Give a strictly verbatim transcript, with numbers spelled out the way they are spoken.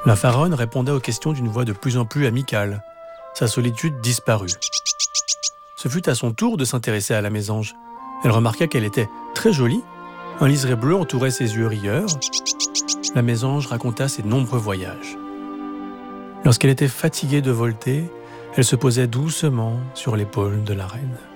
La pharaone répondait aux questions d'une voix de plus en plus amicale. Sa solitude disparut. Ce fut à son tour de s'intéresser à la mésange. Elle remarqua qu'elle était très jolie. Un liseré bleu entourait ses yeux rieurs. La mésange raconta ses nombreux voyages. Lorsqu'elle était fatiguée de volter, elle se posait doucement sur l'épaule de la reine.